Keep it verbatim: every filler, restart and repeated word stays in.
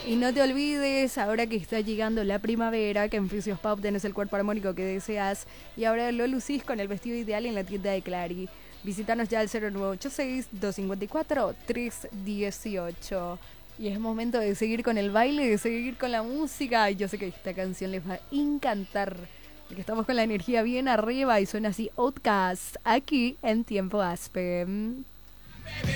Y no te olvides, ahora que está llegando la primavera, que en Fisios Pop tenés el cuerpo armónico que deseas y ahora lo lucís con el vestido ideal en la tienda de Clary. Visítanos ya al cero nueve ocho seis, dos cinco cuatro, tres uno ocho. Y es momento de seguir con el baile, de seguir con la música. Y yo sé que esta canción les va a encantar, porque estamos con la energía bien arriba y suena así Outcast aquí en Tiempo Aspen.